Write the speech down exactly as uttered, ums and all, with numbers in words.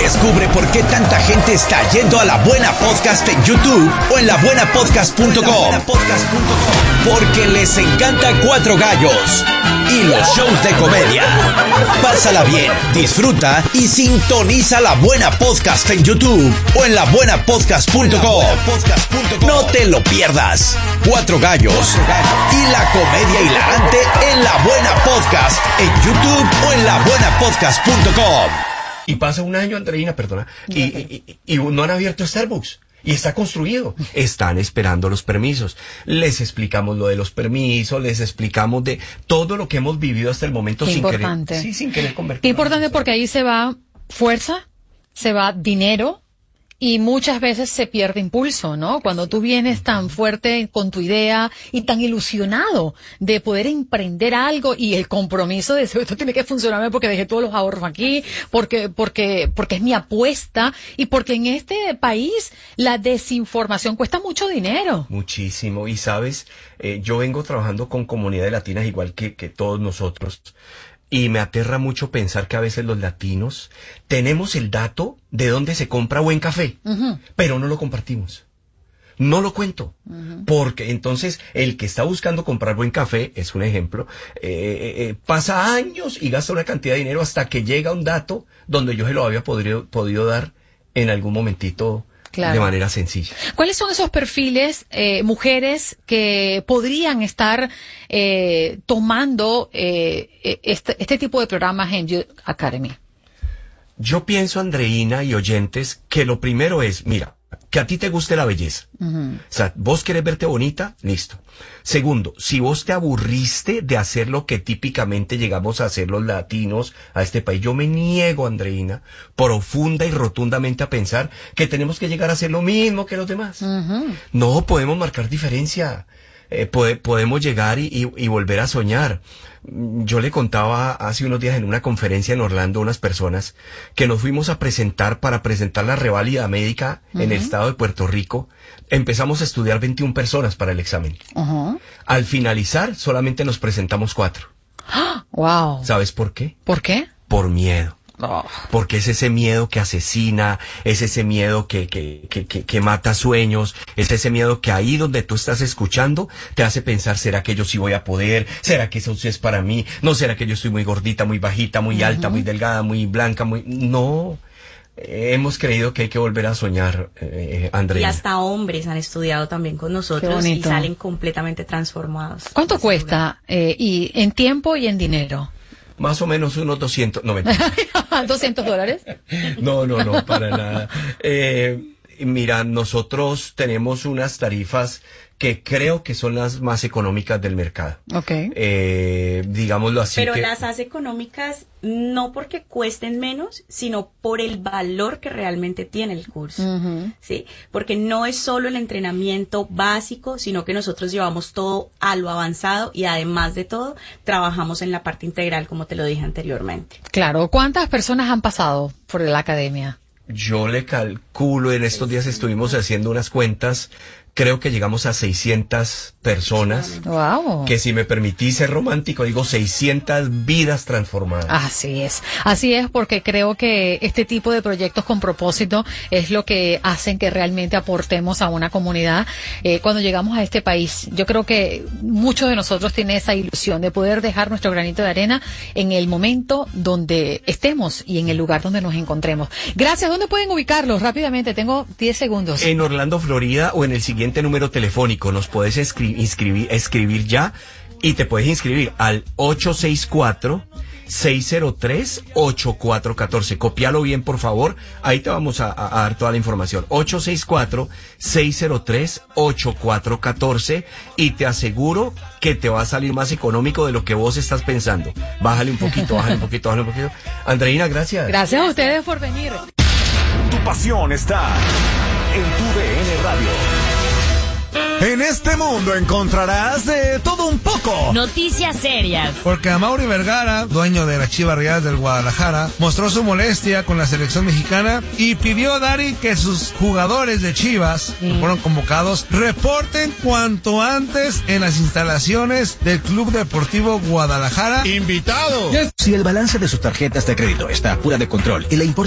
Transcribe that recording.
Descubre por qué tanta gente está yendo a La Buena Podcast en YouTube o en la buena podcast punto com. Porque les encanta Cuatro Gallos y los shows de comedia. Pásala bien, disfruta y sintoniza La Buena Podcast en YouTube o en la buena podcast punto com. No te lo pierdas. Cuatro Gallos y la comedia hilarante en La Buena Podcast en YouTube o en la buena podcast punto com. Y pasa un año, Andreina, perdona, y, y, y, y no han abierto Starbucks. Y está construido. Están esperando los permisos. Les explicamos lo de los permisos, les explicamos de todo lo que hemos vivido hasta el momento. Qué sin importante. querer, sí, sin querer convertir. Qué importante, porque ahí se va fuerza, se va dinero y muchas veces se pierde impulso, ¿no? Cuando tú vienes tan fuerte con tu idea y tan ilusionado de poder emprender algo y el compromiso de decir, esto tiene que funcionarme porque dejé todos los ahorros aquí, porque, porque, porque es mi apuesta y porque en este país la desinformación cuesta mucho dinero. Muchísimo. Y sabes, eh, yo vengo trabajando con comunidades latinas igual que, que todos nosotros. Y me aterra mucho pensar que a veces los latinos tenemos el dato de dónde se compra buen café, uh-huh. pero no lo compartimos. No lo cuento. Uh-huh. Porque entonces el que está buscando comprar buen café, es un ejemplo, eh, eh, pasa años y gasta una cantidad de dinero hasta que llega un dato donde yo se lo había podido, podido dar en algún momentito. Claro. De manera sencilla. ¿Cuáles son esos perfiles, eh, mujeres que podrían estar eh, tomando eh, este, este tipo de programas en Youth Academy? Yo pienso, Andreina y oyentes, que lo primero es, mira, que a ti te guste la belleza. Uh-huh. O sea, vos querés verte bonita, listo. Segundo, si vos te aburriste de hacer lo que típicamente llegamos a hacer los latinos a este país, yo me niego, Andreina, profunda y rotundamente a pensar que tenemos que llegar a hacer lo mismo que los demás. Uh-huh. No, podemos marcar diferencia. Eh, pode, podemos llegar y, y, y volver a soñar. Yo le contaba hace unos días en una conferencia en Orlando a unas personas que nos fuimos a presentar para presentar la reválida médica uh-huh. en el estado de Puerto Rico. Empezamos a estudiar veintiuna personas para el examen. Uh-huh. Al finalizar, solamente nos presentamos cuatro. Wow. ¿Sabes por qué? ¿Por qué? Por miedo. Oh. Porque es ese miedo que asesina, es ese miedo que, que, que, que, que mata sueños, es ese miedo que ahí donde tú estás escuchando te hace pensar, ¿será que yo sí voy a poder? ¿Será que eso sí es para mí? ¿No será que yo estoy muy gordita, muy bajita, muy uh-huh. alta, muy delgada, muy blanca, muy... No, eh, hemos creído que hay que volver a soñar, eh, Andrea. Y hasta hombres han estudiado también con nosotros y salen completamente transformados. ¿Cuánto cuesta? Eh, y en tiempo y en dinero. Más o menos unos doscientos, no, ¿doscientos dólares? No, no, no, para nada. Eh, mira, nosotros tenemos unas tarifas que creo que son las más económicas del mercado. Okay. Eh, digámoslo así. Pero que... las hace económicas no porque cuesten menos, sino por el valor que realmente tiene el curso. Uh-huh. ¿Sí? Porque no es solo el entrenamiento básico, sino que nosotros llevamos todo a lo avanzado y además de todo, trabajamos en la parte integral, como te lo dije anteriormente. Claro. ¿Cuántas personas han pasado por la academia? Yo le calculo, en estos días estuvimos haciendo unas cuentas, creo que llegamos a seiscientas personas. Wow. Que si me permitís ser romántico, digo seiscientas vidas transformadas. Así es. Así es, porque creo que este tipo de proyectos con propósito es lo que hacen que realmente aportemos a una comunidad. Eh, cuando llegamos a este país, yo creo que muchos de nosotros tienen esa ilusión de poder dejar nuestro granito de arena en el momento donde estemos y en el lugar donde nos encontremos. Gracias. ¿Dónde pueden ubicarlos? Rápidamente, tengo diez segundos. En Orlando, Florida, o en el siguiente número telefónico. Nos puedes escri- inscribir, escribir ya y te puedes inscribir al ocho seis cuatro, seis cero tres, ocho cuatro uno cuatro. Copialo bien, por favor. Ahí te vamos a, a, a dar toda la información. ocho seis cuatro, seis cero tres, ocho cuatro uno cuatro y te aseguro que te va a salir más económico de lo que vos estás pensando. Bájale un poquito, bájale un poquito, bájale un poquito. Andreina, gracias. Gracias a ustedes por venir. Tu pasión está en tu D N Radio. En este mundo encontrarás de todo un poco. Noticias serias. Porque Amaury Vergara, dueño de las Chivas Rayadas del Guadalajara, mostró su molestia con la selección mexicana y pidió a Dari que sus jugadores de Chivas, sí. que fueron convocados, reporten cuanto antes en las instalaciones del Club Deportivo Guadalajara. ¡Invitado! Si el balance de sus tarjetas de crédito está fuera de control y le importa